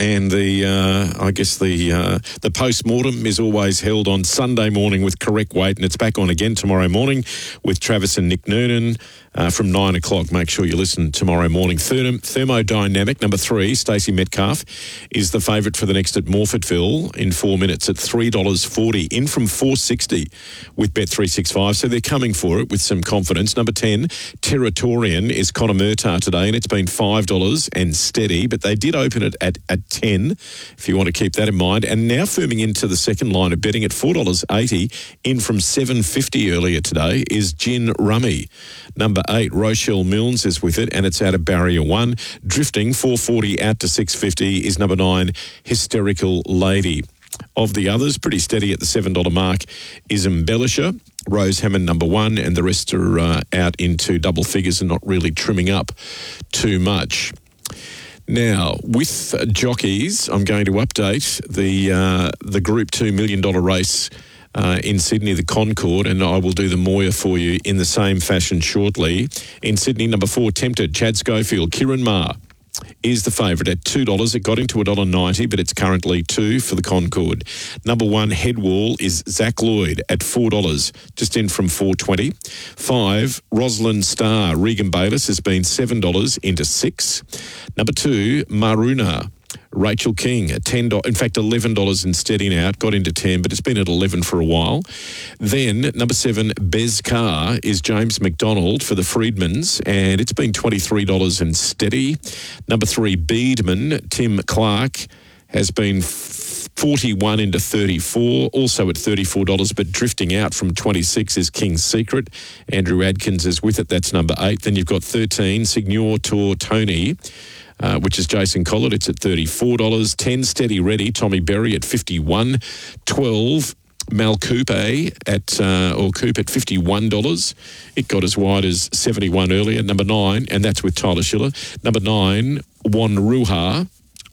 and the post-mortem is always held on Sunday morning with Correct Weight, and it's back on again tomorrow morning with Travis and Nick Noonan from 9 o'clock. Make sure you listen tomorrow morning. Thermodynamic, number 3, Stacey Metcalf, is the favourite for the next at Morfettville in 4 minutes at $3.40, in from $4.60 with Bet365, so they're coming for it with some confidence. Number 10, Territorian, is Conor Murtagh today, and it's been $5 and steady, but they did open it at 10, if you want to keep that in mind. And now firming into the second line of betting at $4.80, in from $7.50 earlier today, is Gin Rummy. Number 8, Rochelle Milnes is with it, and it's out of barrier 1. Drifting $4.40 out to $6.50 is number 9, Hysterical Lady. Of the others, pretty steady at the $7 mark is Embellisher, Rose Hammond number 1, and the rest are out into double figures and not really trimming up too much. Now, with jockeys, I'm going to update the Group 2 $1 million race in Sydney, the Concord, and I will do the Moir for you in the same fashion shortly. In Sydney, number 4, Tempted, Chad Schofield, Kieran Maher is the favourite at $2. It got into $1.90, but it's currently $2 for the Concord. Number 1, Headwall, is Zach Lloyd at $4, just in from $4.20. 5, Rosalind Starr, Regan Bayliss, has been $7 into $6. Number 2, Maruna, Rachel King at $10, in fact $11 and steady now. It got into 10, but it's been at 11 for a while. Then number 7, Bez Carr, is James McDonald for the Freedmans, and it's been $23 and steady. Number 3, Beedman, Tim Clark, has been 41 into 34, also at $34, but drifting out from 26 is King's Secret. Andrew Adkins is with it, that's number 8. Then you've got 13, Signor Tor Tony, which is Jason Collett. It's at $34. 10, Steady Ready, Tommy Berry at $51. 12, Malcoupe Coupe at $51. It got as wide as $71 earlier. Number 9, and that's with Tyler Schiller. Number 9, Wanaruha,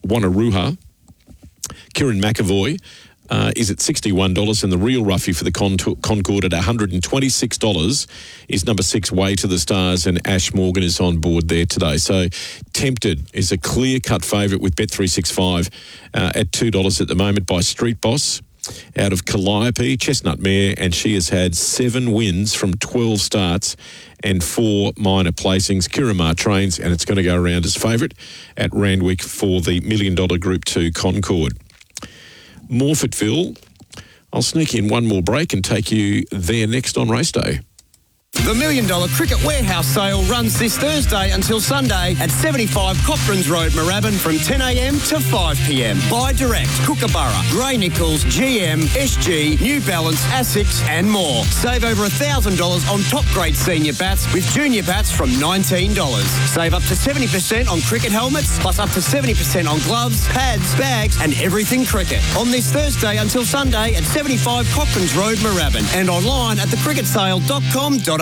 Kieran McAvoy, is at $61, and the real roughie for the Concord at $126 is number 6, Way to the Stars, and Ash Morgan is on board there today. So Tempted is a clear-cut favourite with Bet365 at $2 at the moment by Street Boss out of Calliope, Chestnut Mare, and she has had 7 wins from 12 starts and 4 minor placings. Kiramar trains, and it's going to go around as favourite at Randwick for the $1 million Group 2 Concord. Morfettville, I'll sneak in one more break and take you there next on race day. The $1 million Cricket Warehouse sale runs this Thursday until Sunday at 75 Cochranes Road, Moorabbin, from 10am to 5pm. Buy direct, Kookaburra, Grey Nichols, GM, SG, New Balance, Asics and more. Save over $1,000 on top grade senior bats with junior bats from $19. Save up to 70% on cricket helmets, plus up to 70% on gloves, pads, bags and everything cricket. On this Thursday until Sunday at 75 Cochranes Road, Moorabbin, and online at thecricketsale.com.au.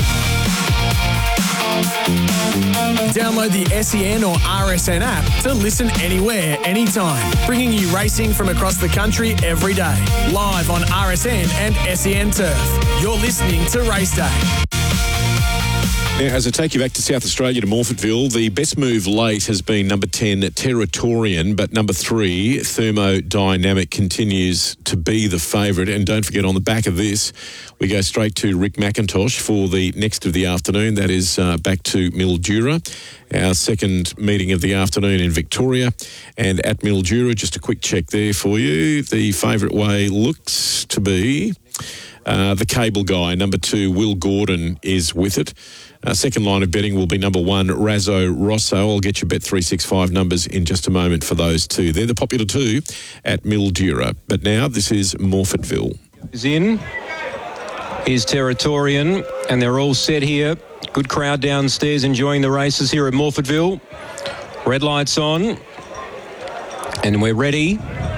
Download the SEN or RSN app to listen anywhere, anytime, bringing you racing from across the country every day. Live on RSN and SEN Turf. You're listening to Race Day. Now, as I take you back to South Australia, to Morfettville, the best move late has been number 10, Territorian, but number 3, Thermodynamic, continues to be the favourite. And don't forget, on the back of this, we go straight to Rick McIntosh for the next of the afternoon. That is back to Mildura, our second meeting of the afternoon in Victoria. And at Mildura, just a quick check there for you. The favourite way looks to be the Cable Guy. Number 2, Will Gordon, is with it. Second line of betting will be number 1, Razzo Rosso. I'll get your Bet365 numbers in just a moment for those two. They're the popular 2 at Mildura. But now this is Morfettville. Is in. Here's Territorian, and they're all set here. Good crowd downstairs enjoying the races here at Morfettville. Red lights on, and we're ready.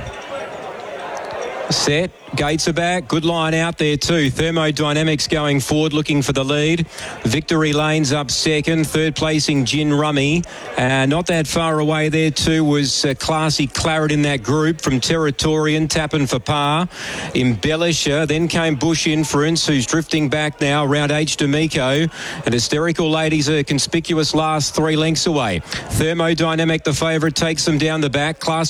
Set. Gates are back. Good line out there too. Thermodynamics going forward, looking for the lead. Victory Lane's up second. Third placing Gin Rummy. Not that far away there too was Classy Claret in that group from Territorian, tapping for par. Embellisher. Then came Bush Inference, who's drifting back now around H. D'Amico. And Hysterical Ladies are conspicuous last 3 lengths away. Thermodynamic, the favourite, takes them down the back. Classy